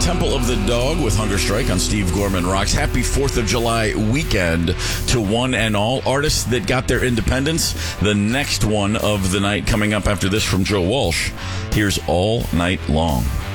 Temple of the Dog with Hunger Strike on Steve Gorman Rocks. Happy 4th of July weekend to one and all. Artists that got their independence. The next one of the night coming up after this from Joe Walsh. Here's All Night Long.